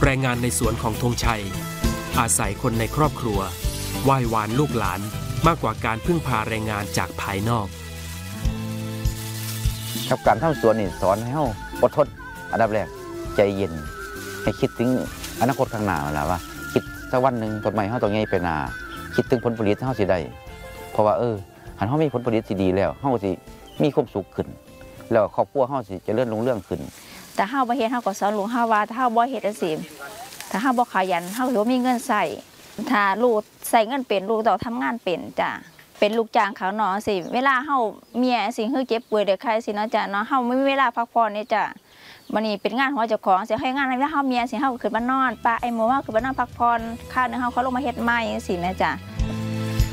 แรงงานในสวนของธงชัยอาศัยคนในครอบครัวไหว้วานลูกหลานมากกว่าการพึ่งพาแรงงานจากภายนอกกับการทำสวนนี่สอนให้เราอดทนอันดับแรกใจเย็นให้คิดถึงอนาคตข้างหน้าแล้วว่าคิดสักวันหนึ่งต้นไม้เราต้องใหญ่ไปหน้าคิดถึงผลผลิตที่เราสิได้เพราะว่าหันเรามีผลผลิตที่ดีแล้วเราสิมีความสุขขึ้นแล้วครอบครัวเราสิเจริญรุ่งเรืองขึ้นแต่เราบ่เฮ็ดเราก็สอนลูกเราว่าถ้าเราบ่เฮ็ดจังซี่ถ้าเราบ่ขยันเราสิบ่มีเงินใช้ถ้าลูกใช้เงินเป็นลูกต้องทำงานเป็นจ้ะเป็นลูกจ้างเขาเนาะสิเวลาเฮาเมียสิเฮาเจ็บป่วยเด้อใครสิเนาะจ้ะเนาะเฮาไม่มีเวลาพักผ่อนนี่จ้ะวันนี้เป็นงานของเจ้าของสิให้งานในเวลาเฮาเมียสิเฮาขึ้นมานอนป้าไอ้หมู่ว่าขึ้นมานอนพักผ่อนค่านึงเฮาเขาลงมาเฮ็ดใหม่จังซี่แม่จ้ะ